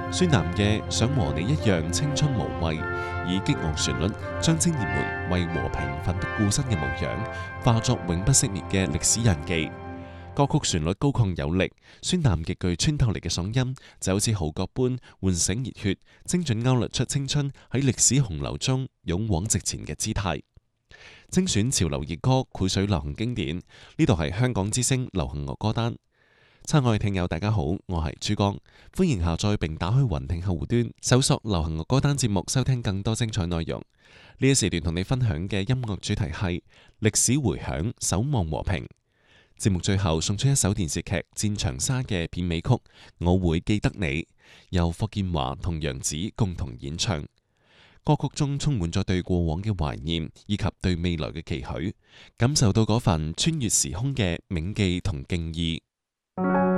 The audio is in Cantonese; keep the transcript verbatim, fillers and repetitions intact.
孫楠嘅《想和你一樣青春無畏》，以激昂旋律將青年們為和平奮不顧身嘅模樣化作永不熄滅嘅歷史印記。歌曲旋律高亢有力，孫楠極具穿透力嘅嗓音就好似號角般喚醒熱血，精準勾勒出青春喺歷史洪流中勇往直前嘅姿態。精選潮流熱歌，繪水流行經典，呢度係香港之聲流行樂歌單。親愛聽友大家好，我係珠江，歡迎下載並打開雲聽客戶端，搜索流行樂歌單節目，收聽更多精彩內容。呢一時段同你分享嘅音樂主題係歷史回響，守望和平。節目最後送出一首電視劇《戰長沙》嘅片尾曲《我會記得你》，由霍建華同楊紫共同演唱。歌曲中充滿咗對過往嘅懷念，以及對未來嘅期許，感受到嗰份穿越時空嘅銘記同敬意。